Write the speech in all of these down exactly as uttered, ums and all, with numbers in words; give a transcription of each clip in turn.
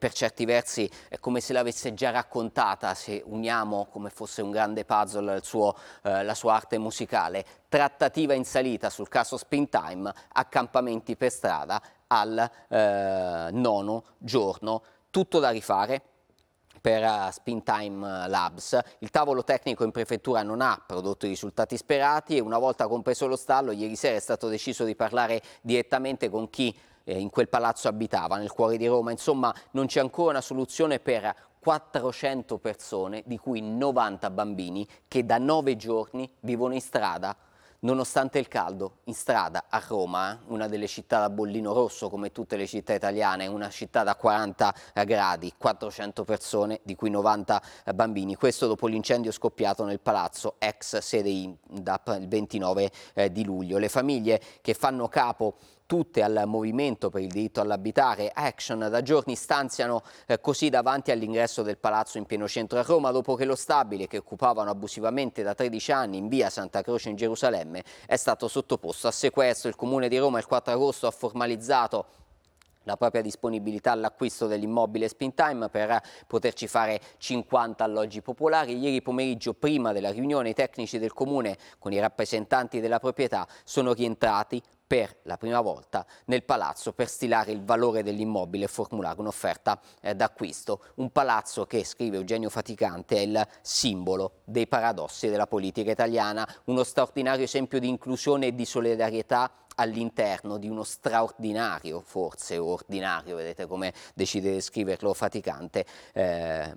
per certi versi è come se l'avesse già raccontata, se uniamo come fosse un grande puzzle il suo, eh, la sua arte musicale. Trattativa in salita sul caso Springtime, accampamenti per strada al eh, nono giorno, tutto da rifare per uh, Springtime Labs. Il tavolo tecnico in prefettura non ha prodotto i risultati sperati e una volta compreso lo stallo, ieri sera è stato deciso di parlare direttamente con chi eh, in quel palazzo abitava, nel cuore di Roma. Insomma, non c'è ancora una soluzione per quattrocento persone, di cui novanta bambini, che da nove giorni vivono in strada. Nonostante il caldo, in strada a Roma, una delle città da bollino rosso come tutte le città italiane, una città da quaranta gradi, quattrocento persone, di cui novanta bambini. Questo dopo l'incendio scoppiato nel palazzo ex sede I N D A P il ventinove di luglio. Le famiglie che fanno capo tutte al movimento per il diritto all'abitare, Action, da giorni stanziano eh, così davanti all'ingresso del palazzo in pieno centro a Roma, dopo che lo stabile che occupavano abusivamente da tredici anni in via Santa Croce in Gerusalemme è stato sottoposto a sequestro. Il Comune di Roma il quattro agosto ha formalizzato la propria disponibilità all'acquisto dell'immobile Springtime per poterci fare cinquanta alloggi popolari. Ieri pomeriggio, prima della riunione, i tecnici del Comune con i rappresentanti della proprietà sono rientrati per la prima volta nel palazzo per stilare il valore dell'immobile e formulare un'offerta eh, d'acquisto. Un palazzo che, scrive Eugenio Faticante, è il simbolo dei paradossi della politica italiana, uno straordinario esempio di inclusione e di solidarietà all'interno di uno straordinario, forse ordinario, vedete come decide di scriverlo Faticante, eh,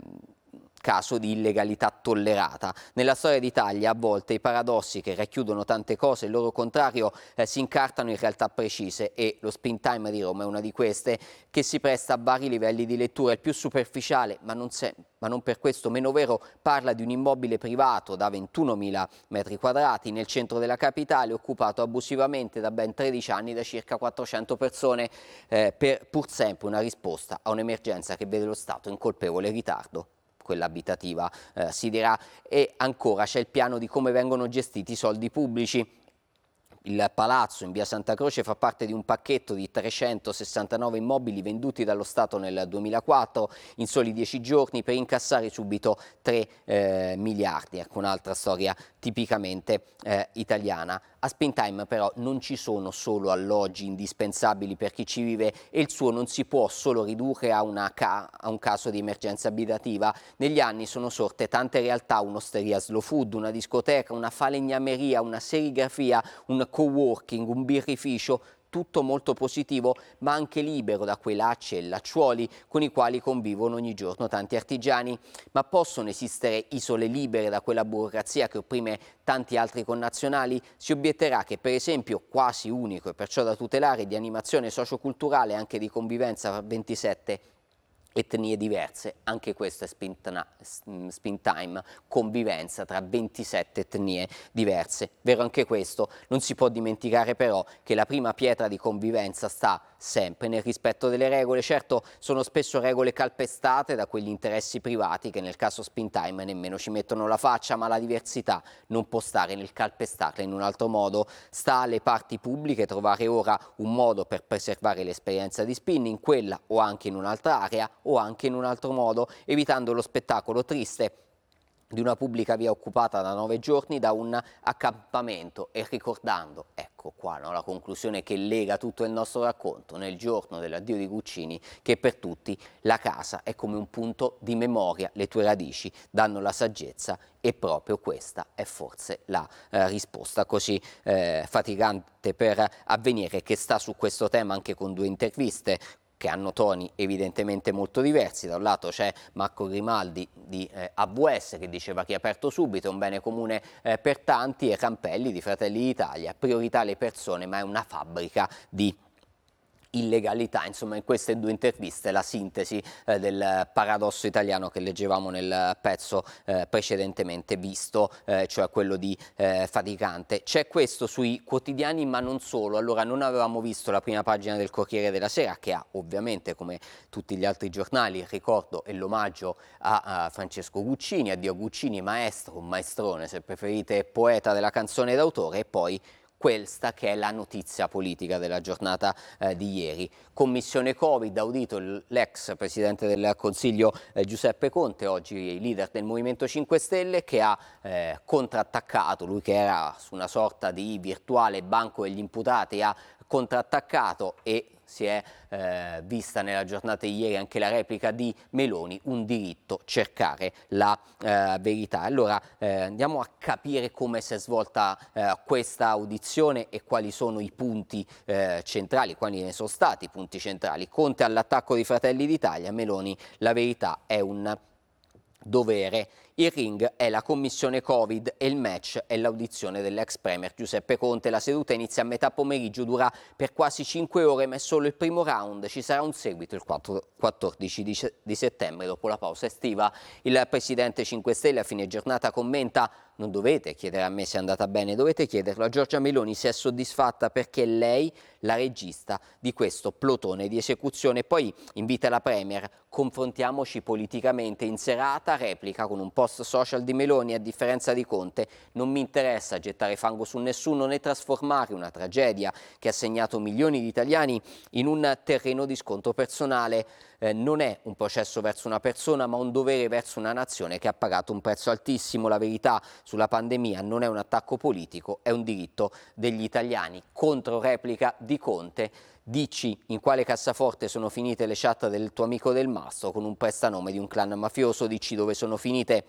caso di illegalità tollerata. Nella storia d'Italia a volte i paradossi che racchiudono tante cose e il loro contrario eh, si incartano in realtà precise e lo Springtime di Roma è una di queste, che si presta a vari livelli di lettura. Il più superficiale, ma non, se, ma non per questo meno vero, parla di un immobile privato da ventunomila metri quadrati nel centro della capitale, occupato abusivamente da ben tredici anni da circa quattrocento persone, eh, per pur sempre una risposta a un'emergenza che vede lo Stato in colpevole ritardo, quella abitativa, eh, si dirà. E ancora c'è il piano di come vengono gestiti i soldi pubblici. Il palazzo in via Santa Croce fa parte di un pacchetto di trecentosessantanove immobili venduti dallo Stato nel duemilaquattro in soli dieci giorni per incassare subito tre eh, miliardi. Ecco un'altra storia tipicamente eh, italiana. A Springtime però non ci sono solo alloggi indispensabili per chi ci vive e il suo non si può solo ridurre a, una ca a un caso di emergenza abitativa. Negli anni sono sorte tante realtà, un'osteria slow food, una discoteca, una falegnameria, una serigrafia, un coworking, un birrificio, tutto molto positivo ma anche libero da quei lacci e lacciuoli con i quali convivono ogni giorno tanti artigiani. Ma possono esistere isole libere da quella burocrazia che opprime tanti altri connazionali? Si obietterà che per esempio, quasi unico e perciò da tutelare, di animazione socioculturale e anche di convivenza tra ventisette etnie diverse, anche questo è Springtime, convivenza tra ventisette etnie diverse. Vero anche questo, non si può dimenticare però che la prima pietra di convivenza sta sempre nel rispetto delle regole. Certo, sono spesso regole calpestate da quegli interessi privati che nel caso Springtime nemmeno ci mettono la faccia, ma la diversità non può stare nel calpestarla in un altro modo. Sta alle parti pubbliche trovare ora un modo per preservare l'esperienza di spinning, quella o anche in un'altra area o anche in un altro modo, evitando lo spettacolo triste di una pubblica via occupata da nove giorni da un accampamento e ricordando, ecco qua no, la conclusione che lega tutto il nostro racconto, nel giorno dell'addio di Guccini, che per tutti la casa è come un punto di memoria, le tue radici danno la saggezza e proprio questa è forse la eh, risposta. Così eh, Faticante per Avvenire, che sta su questo tema anche con due interviste che hanno toni evidentemente molto diversi. Da un lato c'è Marco Grimaldi di eh, A V S che diceva che è aperto subito, è un bene comune eh, per tanti, e Rampelli di Fratelli d'Italia, priorità le persone ma è una fabbrica di illegalità. Insomma, in queste due interviste la sintesi eh, del paradosso italiano che leggevamo nel pezzo eh, precedentemente visto, eh, cioè quello di eh, Faticante. C'è questo sui quotidiani ma non solo. Allora, non avevamo visto la prima pagina del Corriere della Sera, che ha ovviamente come tutti gli altri giornali il ricordo e l'omaggio a, a Francesco Guccini, addio Guccini, maestro, un maestrone se preferite, poeta della canzone d'autore, e poi questa che è la notizia politica della giornata eh, di ieri. Commissione Covid, audito l'ex Presidente del Consiglio eh, Giuseppe Conte, oggi leader del Movimento cinque Stelle, che ha eh, contrattaccato, lui che era su una sorta di virtuale banco degli imputati, ha contrattaccato e si è eh, vista nella giornata di ieri anche la replica di Meloni, un diritto cercare la eh, verità. Allora eh, andiamo a capire come si è svolta eh, questa audizione e quali sono i punti eh, centrali, quali ne sono stati i punti centrali. Conte all'attacco di Fratelli d'Italia, Meloni, la verità è un dovere. Il ring è la commissione Covid e il match è l'audizione dell'ex premier Giuseppe Conte. La seduta inizia a metà pomeriggio, dura per quasi cinque ore, ma è solo il primo round. Ci sarà un seguito il quattordici di settembre, dopo la pausa estiva. Il Presidente cinque Stelle a fine giornata commenta: non dovete chiedere a me se è andata bene, dovete chiederlo a Giorgia Meloni se è soddisfatta, perché è lei la regista di questo plotone di esecuzione. Poi invita la Premier: confrontiamoci politicamente. In serata replica con un post social di Meloni: a differenza di Conte non mi interessa gettare fango su nessuno né trasformare una tragedia che ha segnato milioni di italiani in un terreno di scontro personale. Eh, non è un processo verso una persona, ma un dovere verso una nazione che ha pagato un prezzo altissimo. La verità sulla pandemia non è un attacco politico, è un diritto degli italiani. Contro replica di Conte: dici in quale cassaforte sono finite le chat del tuo amico Del Mastro con un prestanome di un clan mafioso, dici dove sono finite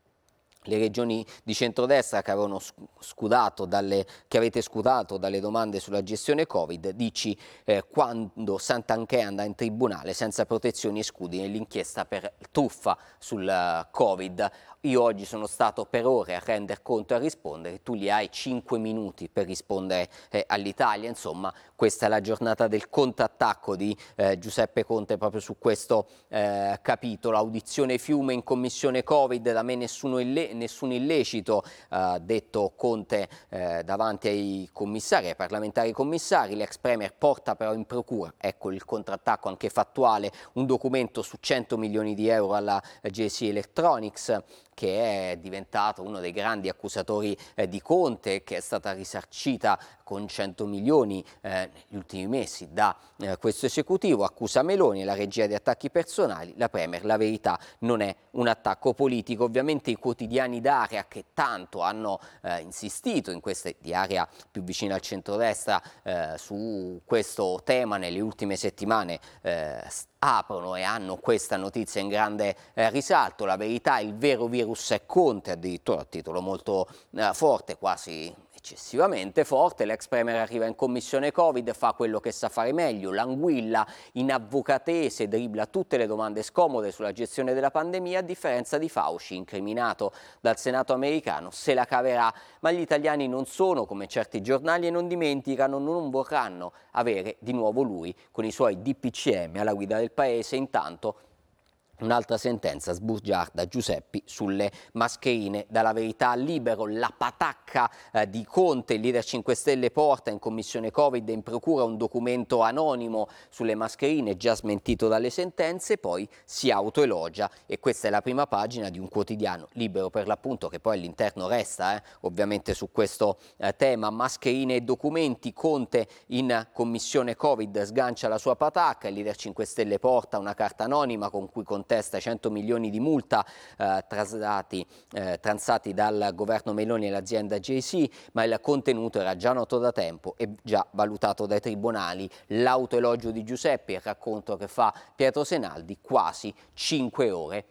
le regioni di centrodestra che, avevano scudato dalle, che avete scutato dalle domande sulla gestione Covid, dici eh, quando Santanchè andrà in tribunale senza protezioni e scudi nell'inchiesta per truffa sul uh, Covid. Io oggi sono stato per ore a render conto e a rispondere, tu li hai cinque minuti per rispondere eh, all'Italia. Insomma, questa è la giornata del contrattacco di eh, Giuseppe Conte proprio su questo eh, capitolo. Audizione fiume in commissione Covid, da me nessuno ille nessun illecito, ha eh, detto Conte eh, davanti ai commissari, ai parlamentari commissari. L'ex premier porta però in procura, ecco il contrattacco anche fattuale, un documento su cento milioni di euro alla J C Electronics, che è diventato uno dei grandi accusatori eh, di Conte, che è stata risarcita con cento milioni eh, negli ultimi mesi da eh, questo esecutivo. Accusa Meloni e la regia di attacchi personali. La Premier: la verità non è un attacco politico. Ovviamente i quotidiani d'area, che tanto hanno eh, insistito in queste di area più vicina al centrodestra eh, su questo tema nelle ultime settimane, eh, aprono e hanno questa notizia in grande eh, risalto. La verità: il vero virus è Conte, addirittura a titolo molto eh, forte, quasi eccessivamente forte. L'ex premier arriva in commissione Covid, fa quello che sa fare meglio, l'anguilla in avvocatese, dribbla tutte le domande scomode sulla gestione della pandemia. A differenza di Fauci, incriminato dal Senato americano, se la caverà. Ma gli italiani non sono come certi giornali e non dimenticano, non vorranno avere di nuovo lui con i suoi D P C M alla guida del paese. Intanto un'altra sentenza sbugiarda Giuseppi sulle mascherine. Dalla Verità Libero: la patacca eh, di Conte, il leader cinque Stelle porta in commissione Covid e in procura un documento anonimo sulle mascherine, già smentito dalle sentenze, poi si autoelogia, e questa è la prima pagina di un quotidiano Libero per l'appunto, che poi all'interno resta eh, ovviamente su questo eh, tema. Mascherine e documenti, Conte in commissione Covid sgancia la sua patacca, il leader cinque Stelle porta una carta anonima con cui contesta cento milioni di multa eh, trasati, eh, transati dal governo Meloni e l'azienda J C, ma il contenuto era già noto da tempo e già valutato dai tribunali. L'autoelogio di Giuseppe, il racconto che fa Pietro Senaldi: quasi cinque ore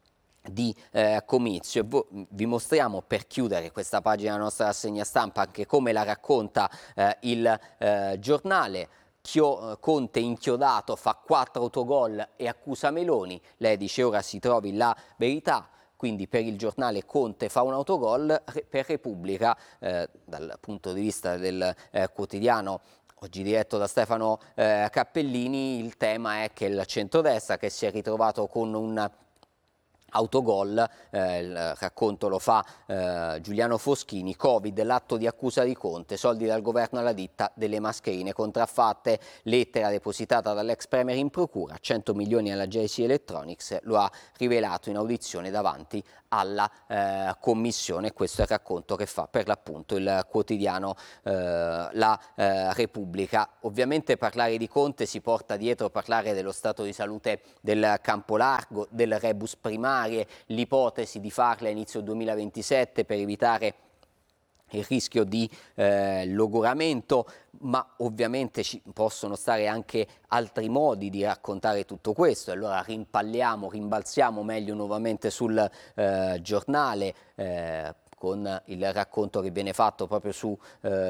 di eh, comizio. E vi mostriamo, per chiudere questa pagina della nostra rassegna stampa, anche come la racconta eh, il eh, giornale. Conte inchiodato, fa quattro autogol e accusa Meloni. Lei dice: ora si trovi la verità. Quindi per il giornale Conte fa un autogol. Per Repubblica, eh, dal punto di vista del eh, quotidiano oggi diretto da Stefano eh, Cappellini, il tema è che il centrodestra, che si è ritrovato con un Autogol, eh, il racconto lo fa eh, Giuliano Foschini. Covid, l'atto di accusa di Conte, soldi dal governo alla ditta delle mascherine contraffatte, lettera depositata dall'ex premier in procura, cento milioni alla J C Electronics, lo ha rivelato in audizione davanti alla eh, commissione. Questo è il racconto che fa per l'appunto il quotidiano eh, La eh, Repubblica. Ovviamente parlare di Conte si porta dietro parlare dello stato di salute del campo largo, del rebus primarie, l'ipotesi di farla a inizio duemilaventisette per evitare il rischio di eh, logoramento, ma ovviamente ci possono stare anche altri modi di raccontare tutto questo. Allora rimpalliamo, rimbalziamo meglio nuovamente sul eh, giornale eh, con il racconto che viene fatto proprio su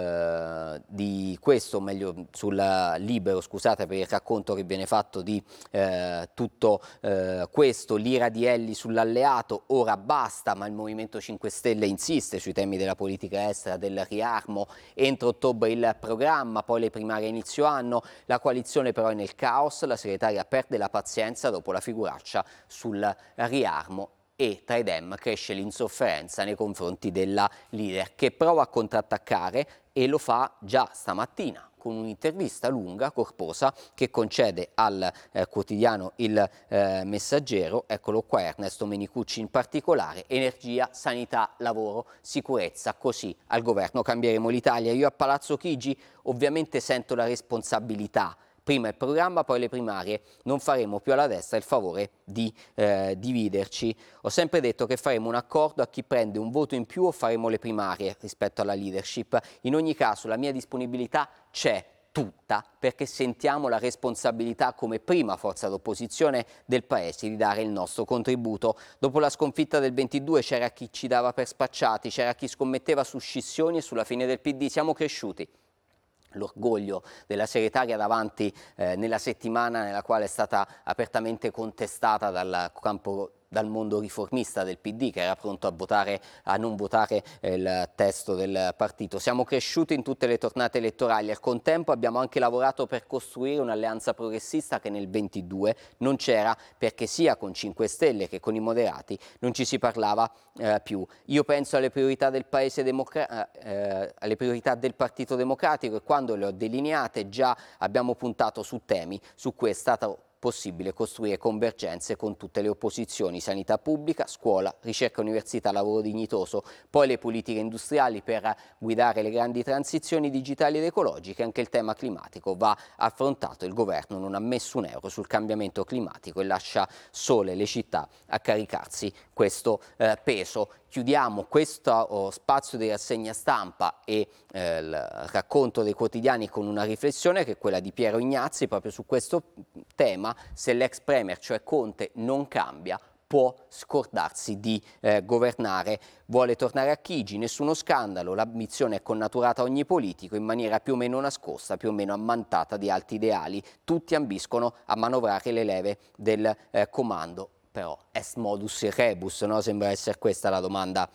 eh, di questo, meglio sul Libero, scusate per il racconto che viene fatto di eh, tutto eh, questo, l'ira di Elli sull'alleato, ora basta, ma il Movimento cinque Stelle insiste sui temi della politica estera, del riarmo, entro ottobre il programma, poi le primarie a inizio anno, la coalizione però è nel caos, la segretaria perde la pazienza dopo la figuraccia sul riarmo e tra i Dem cresce l'insofferenza nei confronti della leader che prova a contrattaccare e lo fa già stamattina con un'intervista lunga, corposa, che concede al eh, quotidiano Il eh, Messaggero. Eccolo qua, Ernesto Menicucci in particolare: energia, sanità, lavoro, sicurezza, così al governo cambieremo l'Italia. Io a Palazzo Chigi ovviamente sento la responsabilità. Prima il programma, poi le primarie, non faremo più alla destra il favore di eh, dividerci. Ho sempre detto che faremo un accordo a chi prende un voto in più o faremo le primarie rispetto alla leadership. In ogni caso la mia disponibilità c'è tutta, perché sentiamo la responsabilità come prima forza d'opposizione del Paese di dare il nostro contributo. Dopo la sconfitta del ventidue c'era chi ci dava per spacciati, c'era chi scommetteva su scissioni e sulla fine del P D. Siamo cresciuti. L'orgoglio della segretaria davanti eh, nella settimana nella quale è stata apertamente contestata dal campo dal mondo riformista del P D, che era pronto a votare, a non votare eh, il testo del partito. Siamo cresciuti in tutte le tornate elettorali, al contempo abbiamo anche lavorato per costruire un'alleanza progressista che nel ventidue non c'era, perché sia con cinque Stelle che con i moderati non ci si parlava eh, più. Io penso alle priorità del Paese Democra- eh, alle priorità del Partito Democratico, e quando le ho delineate già abbiamo puntato su temi su cui è stato possibile costruire convergenze con tutte le opposizioni: sanità pubblica, scuola, ricerca, università, lavoro dignitoso, poi le politiche industriali per guidare le grandi transizioni digitali ed ecologiche. Anche il tema climatico va affrontato. Il governo non ha messo un euro sul cambiamento climatico e lascia sole le città a caricarsi questo eh, peso. Chiudiamo questo oh, spazio di rassegna stampa e eh, il racconto dei quotidiani con una riflessione che è quella di Piero Ignazzi proprio su questo tema: se l'ex premier, cioè Conte, non cambia, può scordarsi di eh, governare. Vuole tornare a Chigi, nessuno scandalo, l'ambizione è connaturata a ogni politico in maniera più o meno nascosta, più o meno ammantata di alti ideali. Tutti ambiscono a manovrare le leve del eh, comando. Però est modus rebus, no? Sembra essere questa la domanda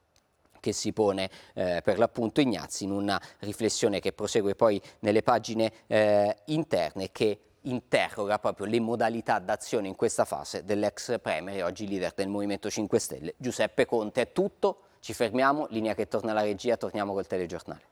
che si pone eh, per l'appunto Ignazzi, in una riflessione che prosegue poi nelle pagine eh, interne, che interroga proprio le modalità d'azione in questa fase dell'ex premier e oggi leader del Movimento cinque Stelle, Giuseppe Conte. È tutto, ci fermiamo, linea che torna alla regia, torniamo col telegiornale.